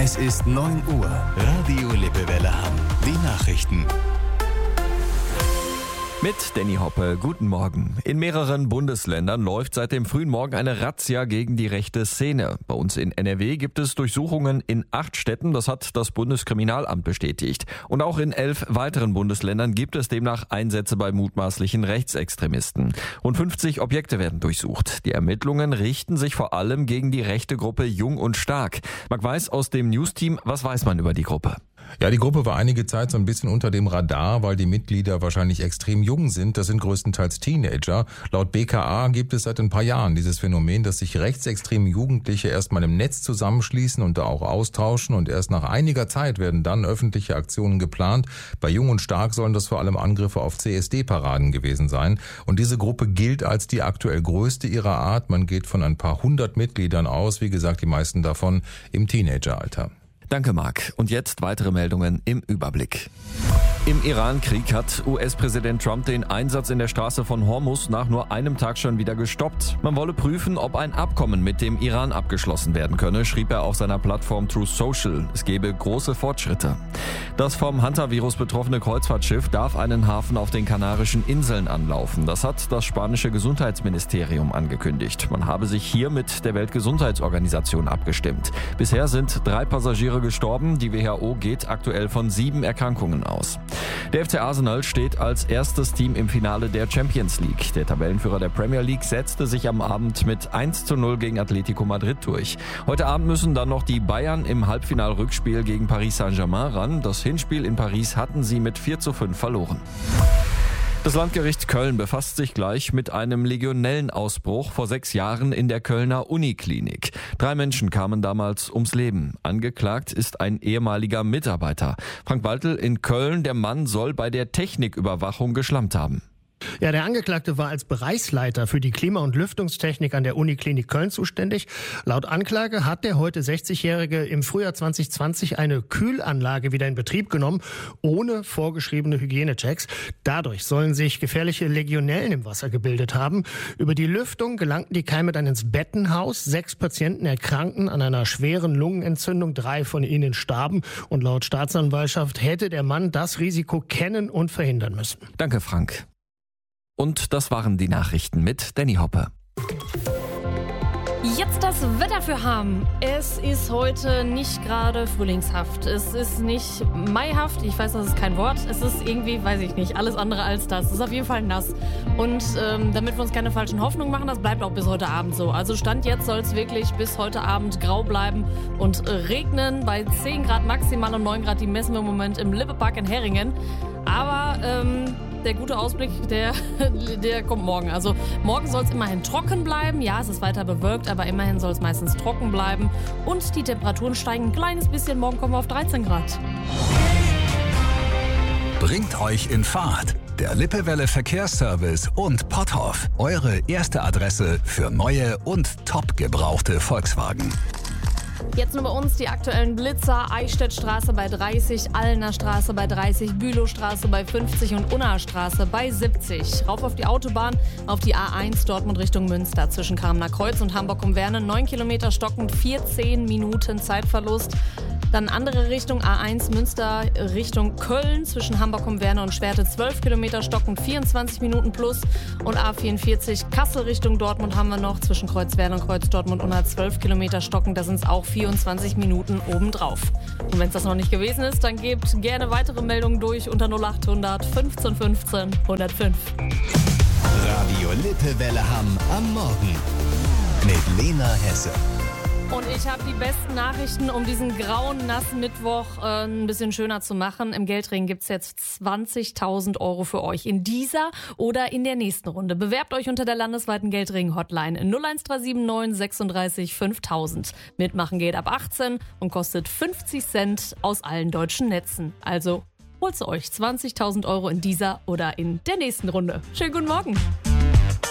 Es ist 9 Uhr. Radio Lippewelle Hamm. Die Nachrichten. Mit Danny Hoppe, guten Morgen. In mehreren Bundesländern läuft seit dem frühen Morgen eine Razzia gegen die rechte Szene. Bei uns in NRW gibt es Durchsuchungen in 8 Städten, das hat das Bundeskriminalamt bestätigt. Und auch in 11 weiteren Bundesländern gibt es demnach Einsätze bei mutmaßlichen Rechtsextremisten. Rund 50 Objekte werden durchsucht. Die Ermittlungen richten sich vor allem gegen die rechte Gruppe Jung und Stark. Marc Weiß aus dem Newsteam, was weiß man über die Gruppe? Ja, die Gruppe war einige Zeit so ein bisschen unter dem Radar, weil die Mitglieder wahrscheinlich extrem jung sind. Das sind größtenteils Teenager. Laut BKA gibt es seit ein paar Jahren dieses Phänomen, dass sich rechtsextreme Jugendliche erstmal im Netz zusammenschließen und da auch austauschen. Und erst nach einiger Zeit werden dann öffentliche Aktionen geplant. Bei Jung und Stark sollen das vor allem Angriffe auf CSD-Paraden gewesen sein. Und diese Gruppe gilt als die aktuell größte ihrer Art. Man geht von ein paar 100 Mitgliedern aus. Wie gesagt, die meisten davon im Teenageralter. Danke, Marc. Und jetzt weitere Meldungen im Überblick. Im Iran-Krieg hat US-Präsident Trump den Einsatz in der Straße von Hormuz nach nur einem Tag schon wieder gestoppt. Man wolle prüfen, ob ein Abkommen mit dem Iran abgeschlossen werden könne, schrieb er auf seiner Plattform Truth Social. Es gebe große Fortschritte. Das vom Hantavirus betroffene Kreuzfahrtschiff darf einen Hafen auf den Kanarischen Inseln anlaufen. Das hat das spanische Gesundheitsministerium angekündigt. Man habe sich hier mit der Weltgesundheitsorganisation abgestimmt. Bisher sind 3 Passagiere gestorben. Die WHO geht aktuell von 7 Erkrankungen aus. Der FC Arsenal steht als erstes Team im Finale der Champions League. Der Tabellenführer der Premier League setzte sich am Abend mit 1:0 gegen Atletico Madrid durch. Heute Abend müssen dann noch die Bayern im Halbfinal-Rückspiel gegen Paris Saint-Germain ran. Das Hinspiel in Paris hatten sie mit 4:5 verloren. Das Landgericht Köln befasst sich gleich mit einem Legionellenausbruch vor 6 Jahren in der Kölner Uniklinik. 3 Menschen kamen damals ums Leben. Angeklagt ist ein ehemaliger Mitarbeiter. Frank Baltel in Köln, der Mann soll bei der Techniküberwachung geschlampt haben. Ja, der Angeklagte war als Bereichsleiter für die Klima- und Lüftungstechnik an der Uniklinik Köln zuständig. Laut Anklage hat der heute 60-Jährige im Frühjahr 2020 eine Kühlanlage wieder in Betrieb genommen, ohne vorgeschriebene Hygienechecks. Dadurch sollen sich gefährliche Legionellen im Wasser gebildet haben. Über die Lüftung gelangten die Keime dann ins Bettenhaus. 6 Patienten erkrankten an einer schweren Lungenentzündung, 3 von ihnen starben. Und laut Staatsanwaltschaft hätte der Mann das Risiko kennen und verhindern müssen. Danke, Frank. Und das waren die Nachrichten mit Danny Hoppe. Jetzt das Wetter für Hamm. Es ist heute nicht gerade frühlingshaft. Es ist nicht maihaft. Ich weiß, das ist kein Wort. Es ist irgendwie, weiß ich nicht, alles andere als das. Es ist auf jeden Fall nass. Und damit wir uns keine falschen Hoffnungen machen, das bleibt auch bis heute Abend so. Also Stand jetzt soll es wirklich bis heute Abend grau bleiben und regnen. Bei 10 Grad maximal und 9 Grad, die messen wir im Moment im Lippepark in Heringen. Aber der gute Ausblick, der kommt morgen. Also morgen soll es immerhin trocken bleiben. Ja, es ist weiter bewölkt, aber immerhin soll es meistens trocken bleiben. Und die Temperaturen steigen ein kleines bisschen. Morgen kommen wir auf 13 Grad. Bringt euch in Fahrt. Der Lippewelle Verkehrsservice und Potthoff. Eure erste Adresse für neue und top gebrauchte Volkswagen. Jetzt nur bei uns die aktuellen Blitzer. Eichstättstraße bei 30, Allner Straße bei 30, Bülowstraße bei 50 und Unnaer Straße bei 70. Rauf auf die Autobahn, auf die A1 Dortmund Richtung Münster zwischen Kamener Kreuz und Hamburg um Werne. 9 Kilometer stockend, 14 Minuten Zeitverlust. Dann andere Richtung A1 Münster Richtung Köln zwischen Hamburg um Werne und Schwerte 12 Kilometer stockend, 24 Minuten plus. Und A44 Kassel Richtung Dortmund haben wir noch zwischen Kreuz Werne und Kreuz Dortmund unter 12 Kilometer stockend. Da sind es auch 24 Minuten obendrauf. Und wenn es das noch nicht gewesen ist, dann gebt gerne weitere Meldungen durch unter 0800 15 15 105. Radio Lippewelle Hamm am Morgen mit Lena Hesse. Und ich habe die besten Nachrichten, um diesen grauen, nassen Mittwoch ein bisschen schöner zu machen. Im Geldring gibt's jetzt 20.000 € für euch in dieser oder in der nächsten Runde. Bewerbt euch unter der landesweiten Geldring-Hotline 01379 36 5000. Mitmachen geht ab 18 und kostet 50 Cent aus allen deutschen Netzen. Also holt euch 20.000 € in dieser oder in der nächsten Runde. Schönen guten Morgen.